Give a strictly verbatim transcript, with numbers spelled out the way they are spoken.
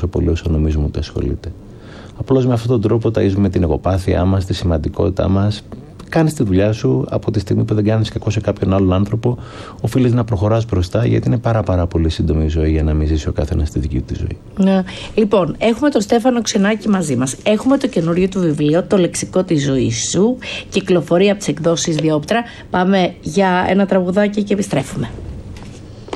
τόσο πολύ όσο νομίζουμε ότι ασχολείται. Απλώς με αυτόν τον τρόπο ταΐζουμε την εγωπάθειά μας, τη σημαντικότητά μας. Κάνεις τη δουλειά σου από τη στιγμή που δεν κάνεις κακό σε κάποιον άλλον άνθρωπο. Οφείλεις να προχωράς μπροστά, γιατί είναι πάρα, πάρα πολύ σύντομη η ζωή για να μην ζήσει ο καθένας τη δική του ζωή. Ναι. Λοιπόν, έχουμε τον Στέφανο Ξενάκη μαζί μας. Έχουμε το καινούριο του βιβλίο, Το Λεξικό της Ζωής Σου. Κυκλοφορεί από τις εκδόσεις Διόπτρα. Πάμε για ένα τραγουδάκι και επιστρέφουμε.